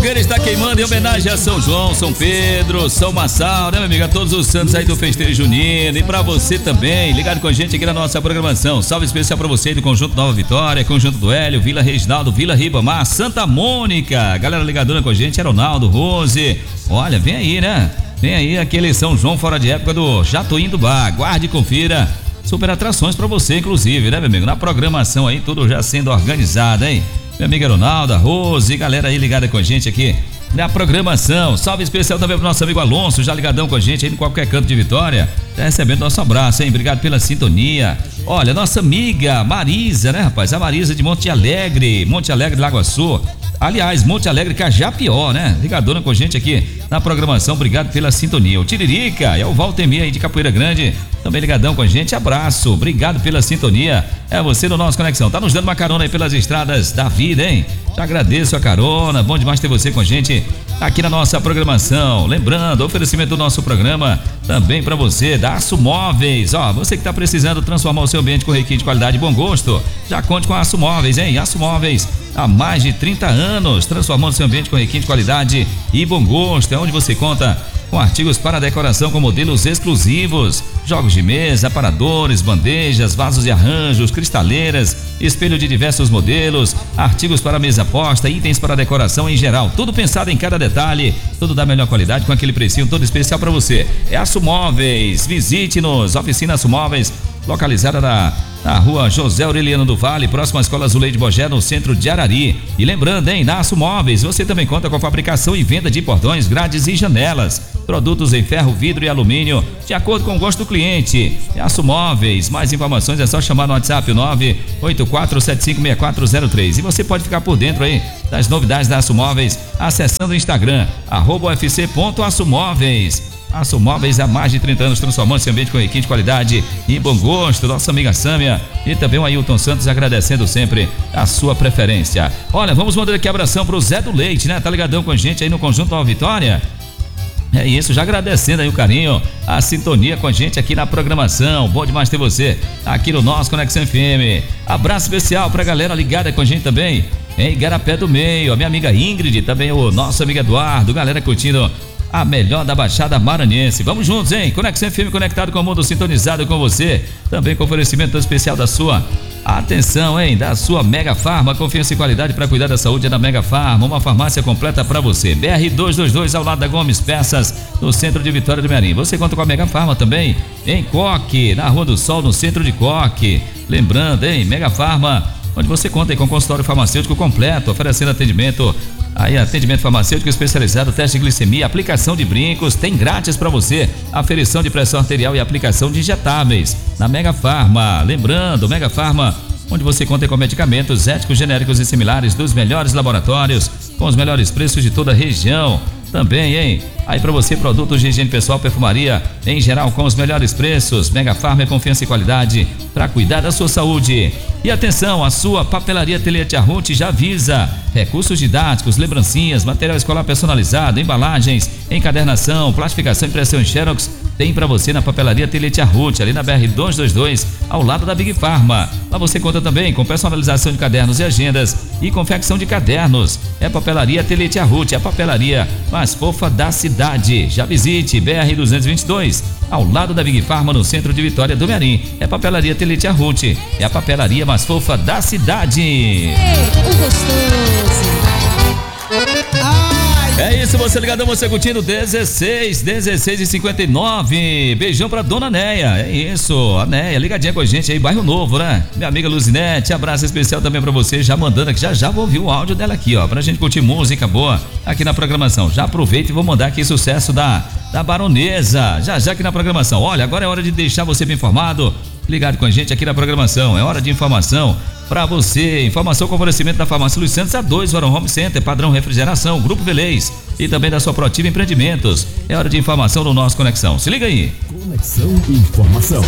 fogueira está queimando em homenagem a São João, São Pedro, São Massal, né, meu amigo? A todos os santos aí do festeiro junino. E pra você também, ligado com a gente aqui na nossa programação. Salve especial pra você do Conjunto Nova Vitória, Conjunto do Hélio, Vila Reginaldo, Vila Ribamar, Santa Mônica. Galera ligadona com a gente, Ronaldo, Rose. Olha, vem aí, né? Vem aí aquele São João fora de época do Jatoim do Bar. Guarde e confira. Super atrações pra você, inclusive, né, meu amigo? Na programação aí, tudo já sendo organizado, hein? Minha amiga Ronaldo, Rose, galera aí ligada com a gente aqui na programação. Salve especial também pro nosso amigo Alonso, já ligadão com a gente aí em qualquer canto de Vitória. Tá recebendo nosso abraço, hein? Obrigado pela sintonia. Olha, nossa amiga Marisa, né, rapaz? A Marisa de Monte Alegre, Lago Açu. Aliás, Monte Alegre, Cajapió, né? Ligadona com a gente aqui na programação. Obrigado pela sintonia. O Tiririca é o Valtemir aí de Capoeira Grande, também ligadão com a gente. Abraço, obrigado pela sintonia. É você no nosso Conexão. Tá nos dando uma carona aí pelas estradas da vida, hein? Te agradeço a carona. Bom demais ter você com a gente aqui na nossa programação. Lembrando, oferecimento do nosso programa também para você, da Aço Móveis. Ó, você que tá precisando transformar o seu ambiente com requinte de qualidade e bom gosto, já conte com a Aço Móveis, hein? Aço Móveis há mais de 30 anos, transformando seu ambiente com requinte de qualidade e bom gosto. É onde você conta com artigos para decoração com modelos exclusivos, jogos de mesa, aparadores, bandejas, vasos e arranjos, cristaleiras, espelho de diversos modelos, artigos para mesa posta, itens para decoração em geral, tudo pensado em cada detalhe, tudo da melhor qualidade com aquele precinho todo especial para você. É Aço Móveis, visite-nos, oficina Aço Móveis, localizada na rua José Aureliano do Vale, próxima à Escola Zuleide Bogé, no centro de Arari. E lembrando, hein, na Aço Móveis você também conta com a fabricação e venda de portões, grades e janelas, produtos em ferro, vidro e alumínio, de acordo com o gosto do cliente. É Aço Móveis, mais informações é só chamar no WhatsApp 984756403. E você pode ficar por dentro aí das novidades da Aço Móveis acessando o Instagram @ufc.açomóveis. Aço Móveis há mais de 30 anos, transformando esse ambiente com requinte de qualidade e bom gosto. Nossa amiga Sâmia e também o Ailton Santos agradecendo sempre a sua preferência. Olha, vamos mandar aqui abração pro Zé do Leite, né? Tá ligadão com a gente aí no Conjunto Nova Vitória. É isso, já agradecendo aí o carinho, a sintonia com a gente aqui na programação. Bom demais ter você aqui no nosso Conexão FM. Abraço especial pra galera ligada com a gente também em Igarapé do Meio, a minha amiga Ingrid, também o nosso amigo Eduardo, galera curtindo a melhor da Baixada Maranhense. Vamos juntos, hein? Conexão FM conectado com o mundo, sintonizado com você. Também com oferecimento especial da sua atenção, hein? Da sua Mega Farma. Confiança e qualidade para cuidar da saúde é da Mega Farma. Uma farmácia completa para você. BR 222 ao lado da Gomes Peças, no centro de Vitória do Mearim. Você conta com a Mega Farma também em Coque, na Rua do Sol, no centro de Coque. Lembrando, hein? Mega Farma, onde você conta aí com consultório farmacêutico completo, oferecendo atendimento farmacêutico especializado, teste de glicemia, aplicação de brincos, tem grátis para você, aferição de pressão arterial e aplicação de injetáveis na Mega Farma. Lembrando, Mega Farma, onde você conta com medicamentos éticos, genéricos e similares dos melhores laboratórios, com os melhores preços de toda a região. Também, hein? Aí para você, produtos de higiene pessoal, perfumaria, em geral, com os melhores preços. Mega Farma é confiança e qualidade para cuidar da sua saúde. E atenção, a sua papelaria Ateliê Tia Ruth já avisa. Recursos didáticos, lembrancinhas, material escolar personalizado, embalagens, encadernação, plastificação, impressão em xerox, tem para você na papelaria Ateliê Tia Ruth, ali na BR 222, ao lado da Big Pharma. Lá você conta também com personalização de cadernos e agendas e confecção de cadernos. É papelaria Ateliê Tia Ruth, é a papelaria mais fofa da cidade. Já visite BR 222, ao lado da Big Pharma, no centro de Vitória do Mearim. É papelaria Ateliê Tia Ruth, é a papelaria mais fofa da cidade. O gostoso. É isso, você ligadão, você curtindo 16h59. Beijão pra dona Neia. É isso, a Neia ligadinha com a gente aí, Bairro Novo, né? Minha amiga Luzinete, abraço especial também pra você, já mandando aqui, já vou ouvir o áudio dela aqui, ó, pra gente curtir música boa aqui na programação. Já aproveita e vou mandar aqui sucesso da Baronesa, já aqui na programação. Olha, agora é hora de deixar você bem informado, ligado com a gente aqui na programação. É hora de informação para você. Informação com oferecimento da Farmácia Luiz Santos, A2, Varão Home Center, Padrão Refrigeração, Grupo Velez e também da sua Proativa Empreendimentos. É hora de informação no nosso Conexão. Se liga aí. Conexão Informação.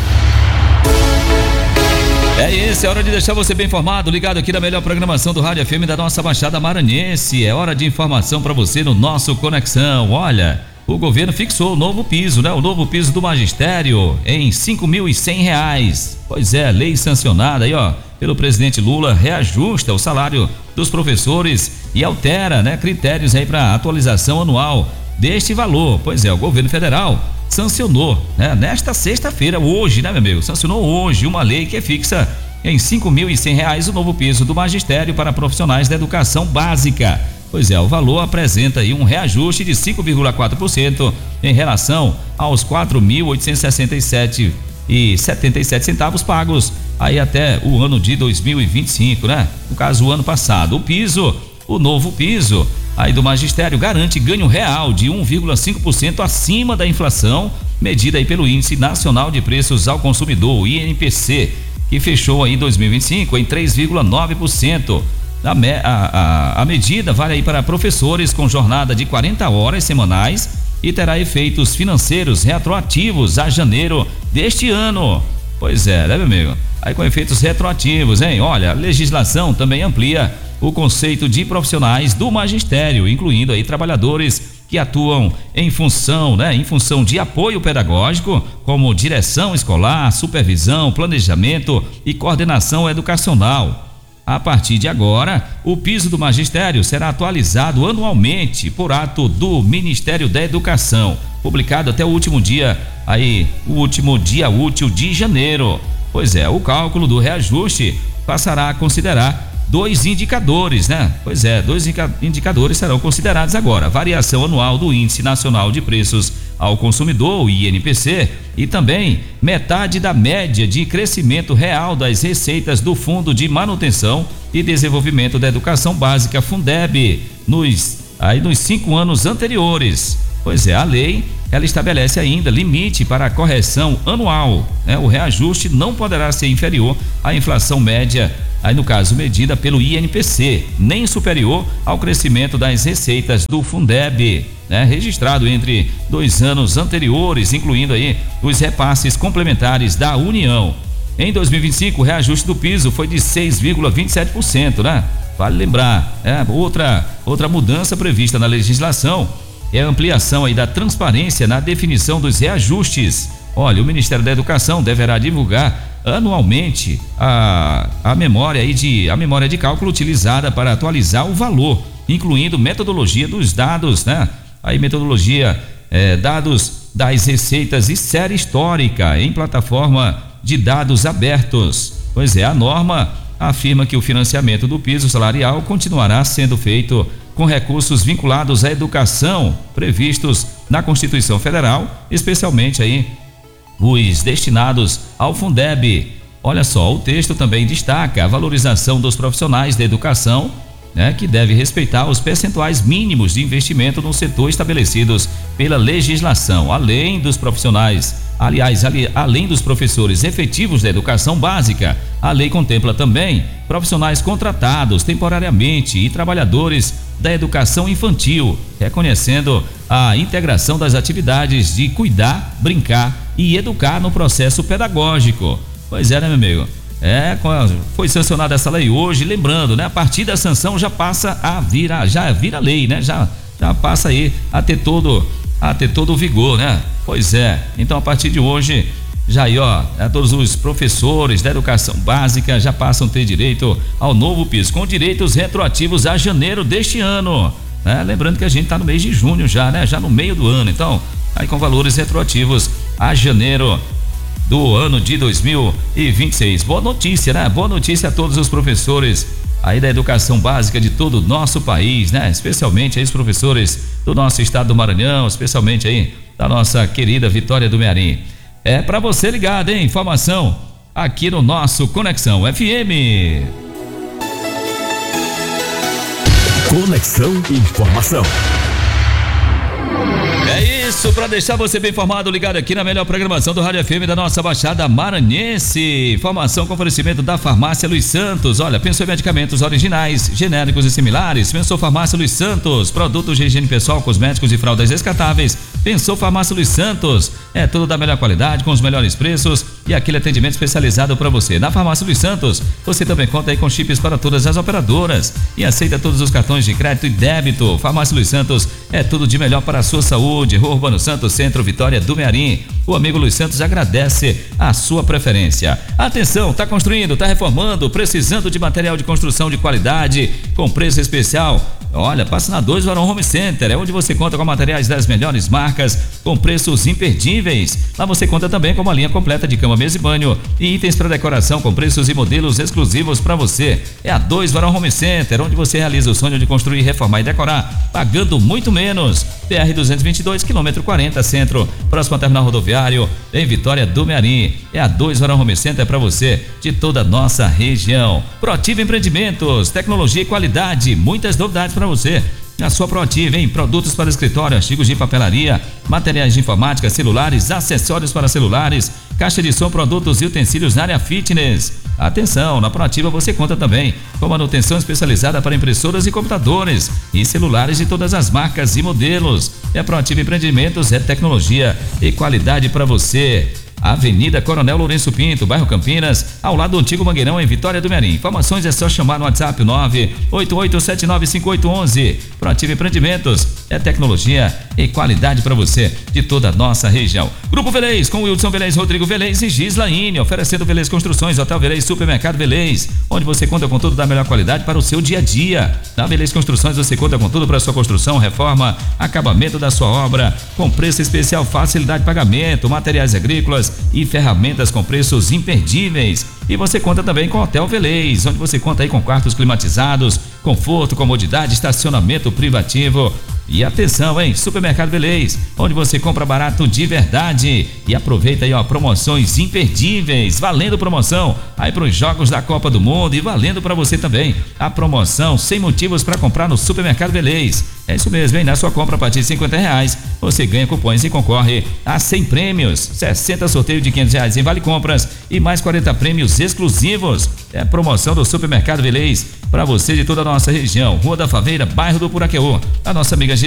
É isso, é hora de deixar você bem informado, ligado aqui na melhor programação do Rádio FM da nossa Baixada Maranhense. É hora de informação para você no nosso Conexão. Olha, o governo fixou o novo piso, né? O novo piso do magistério em R$ 5.100. Pois é, lei sancionada aí, ó, pelo presidente Lula, reajusta o salário dos professores e altera, né, critérios aí para atualização anual deste valor. Pois é, o governo federal sancionou, né, nesta sexta-feira, hoje, né, meu amigo? Sancionou hoje uma lei que fixa em R$ 5.100 o novo piso do magistério para profissionais da educação básica. Pois é, o valor apresenta aí um reajuste de 5,4% em relação aos R$ 4.867,77 pagos aí até o ano de 2025, né? No caso, o ano passado. O novo piso aí do magistério garante ganho real de 1,5% acima da inflação, medida aí pelo Índice Nacional de Preços ao Consumidor, o INPC, que fechou aí em 2025 em 3,9%. A medida vale aí para professores com jornada de 40 horas semanais e terá efeitos financeiros retroativos a janeiro deste ano. Pois é, né, meu amigo? Aí com efeitos retroativos, hein? Olha, a legislação também amplia o conceito de profissionais do magistério, incluindo aí trabalhadores que atuam em função de apoio pedagógico, como direção escolar, supervisão, planejamento e coordenação educacional. A partir de agora, o piso do magistério será atualizado anualmente por ato do Ministério da Educação, publicado até o último dia útil de janeiro. Pois é, o cálculo do reajuste passará a considerar dois indicadores, né? Pois é, dois indicadores serão considerados agora: variação anual do Índice Nacional de Preços ao Consumidor, o INPC, e também metade da média de crescimento real das receitas do Fundo de Manutenção e Desenvolvimento da Educação Básica, Fundeb, nos 5 anos anteriores. Pois é, a lei, ela estabelece ainda limite para a correção anual, né? O reajuste não poderá ser inferior à inflação média, aí no caso medida pelo INPC, nem superior ao crescimento das receitas do Fundeb, né, registrado entre 2 anos anteriores, incluindo aí os repasses complementares da União. Em 2025, o reajuste do piso foi de 6,27%, né? Vale lembrar, outra mudança prevista na legislação é a ampliação aí da transparência na definição dos reajustes. Olha, o Ministério da Educação deverá divulgar anualmente a memória de cálculo utilizada para atualizar o valor, incluindo metodologia dos dados, né? Aí dados das receitas e série histórica em plataforma de dados abertos. Pois é, a norma afirma que o financiamento do piso salarial continuará sendo feito com recursos vinculados à educação previstos na Constituição Federal, especialmente aí os destinados ao Fundeb. Olha só, o texto também destaca a valorização dos profissionais da educação, né, que deve respeitar os percentuais mínimos de investimento no setor estabelecidos pela legislação, além dos profissionais. Aliás, além dos professores efetivos da educação básica, a lei contempla também profissionais contratados temporariamente e trabalhadores da educação infantil, reconhecendo a integração das atividades de cuidar, brincar e educar no processo pedagógico. Pois é, né, meu amigo? Foi sancionada essa lei hoje, lembrando, né? A partir da sanção já passa já vira lei, né? Já passa aí a ter todo o vigor, né? Pois é, então a partir de hoje, já aí, ó, todos os professores da educação básica já passam a ter direito ao novo piso, com direitos retroativos a janeiro deste ano, né? Lembrando que a gente tá no mês de junho já, né? Já no meio do ano, então, aí com valores retroativos a janeiro do ano de 2026. Boa notícia, né? Boa notícia a todos os professores aí da educação básica de todo o nosso país, né? Especialmente aí os professores do nosso estado do Maranhão, especialmente aí da nossa querida Vitória do Mearim. É para você ligado, hein? Informação aqui no nosso Conexão FM. Conexão Informação. É isso, para deixar você bem informado, ligado aqui na melhor programação do Rádio FM da nossa Baixada Maranhense. Informação com oferecimento da Farmácia Luiz Santos. Olha, pensou em medicamentos originais, genéricos e similares? Pensou Farmácia Luiz Santos. Produtos de higiene pessoal, cosméticos e fraldas descartáveis. Pensou Farmácia Luiz Santos. É tudo da melhor qualidade, com os melhores preços e e aquele atendimento especializado para você. Na Farmácia Luiz Santos, você também conta aí com chips para todas as operadoras e aceita todos os cartões de crédito e débito. Farmácia Luiz Santos é tudo de melhor para a sua saúde. Rua Urbano Santos, Centro, Vitória do Mearim. O amigo Luiz Santos agradece a sua preferência. Atenção, tá construindo, tá reformando, precisando de material de construção de qualidade, com preço especial? Olha, passe na 2 Varão Home Center, é onde você conta com materiais das melhores marcas, com preços imperdíveis. Lá você conta também com uma linha completa de cama, mesa e banho e itens para decoração com preços e modelos exclusivos para você. É a 2 Varão Home Center, onde você realiza o sonho de construir, reformar e decorar, pagando muito menos. PR 222, quilômetro 40, centro, próximo ao terminal rodoviário, em Vitória do Mearim. É a 2 Varão Home Center para você, de toda a nossa região. Proativa Empreendimentos, tecnologia e qualidade, muitas novidades para você. A sua Proativa, hein? Produtos para escritório, artigos de papelaria, materiais de informática, celulares, acessórios para celulares, caixa de som, produtos e utensílios na área fitness. Atenção, na Proativa você conta também com manutenção especializada para impressoras e computadores e celulares de todas as marcas e modelos. E a Proativa Empreendimentos é tecnologia e qualidade para você. Avenida Coronel Lourenço Pinto, bairro Campinas, ao lado do antigo Mangueirão, em Vitória do Mearim. Informações é só chamar no WhatsApp 988795811. Proativa Empreendimentos é tecnologia e qualidade para você, de toda a nossa região. Grupo Velez, com Wilson Velez, Rodrigo Velez e Gislaine, oferecendo Velez Construções, Hotel Velez, Supermercado Velez, onde você conta com tudo da melhor qualidade para o seu dia a dia. Na Velez Construções você conta com tudo para a sua construção, reforma, acabamento da sua obra, com preço especial, facilidade de pagamento, materiais agrícolas e ferramentas com preços imperdíveis. E você conta também com o Hotel Velez, onde você conta aí com quartos climatizados, conforto, comodidade, estacionamento privativo. E atenção, hein? Supermercado Velez, onde você compra barato de verdade. E aproveita aí, ó, promoções imperdíveis, valendo promoção aí para os Jogos da Copa do Mundo e valendo para você também a promoção sem motivos para comprar no Supermercado Velez. É isso mesmo, hein? Na sua compra a partir de R$50, você ganha cupons e concorre a 100 prêmios, 60 sorteios de R$500 em Vale Compras e mais 40 prêmios exclusivos. É a promoção do Supermercado Velez para você de toda a nossa região. Rua da Faveira, bairro do Puraqueú. A nossa amiga